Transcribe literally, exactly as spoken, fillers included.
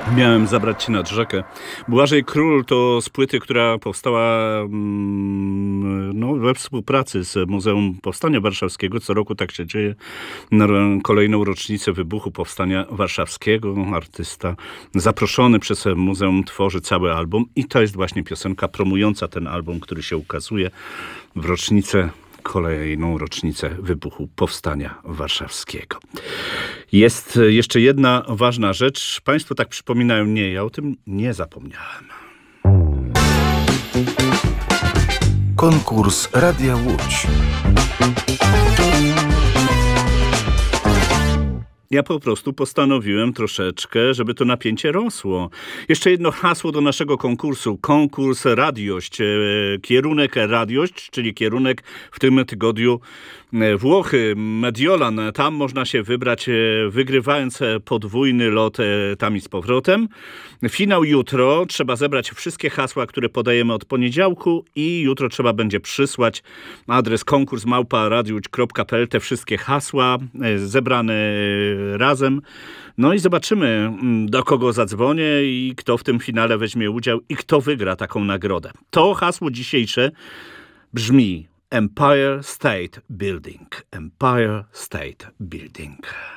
Miałem zabrać cię nad rzekę. Błażej Król to z płyty, która powstała no, we współpracy z Muzeum Powstania Warszawskiego. Co roku tak się dzieje. Na kolejną rocznicę wybuchu Powstania Warszawskiego artysta zaproszony przez muzeum tworzy cały album i to jest właśnie piosenka promująca ten album, który się ukazuje w rocznicę kolejną rocznicę wybuchu Powstania Warszawskiego. Jest jeszcze jedna ważna rzecz. Państwo tak przypominają, nie, ja o tym nie zapomniałem. Konkurs Radia Łódź. Ja po prostu postanowiłem troszeczkę, żeby to napięcie rosło. Jeszcze jedno hasło do naszego konkursu. Konkurs Radiość. Kierunek Radiość, czyli kierunek w tym tygodniu Włochy, Mediolan. Tam można się wybrać, wygrywając podwójny lot tam i z powrotem. Finał jutro. Trzeba zebrać wszystkie hasła, które podajemy od poniedziałku i jutro trzeba będzie przysłać adres konkurs małpa radiość kropka p l. Te wszystkie hasła zebrane razem. No i zobaczymy, do kogo zadzwonię i kto w tym finale weźmie udział i kto wygra taką nagrodę. To hasło dzisiejsze brzmi Empire State Building. Empire State Building.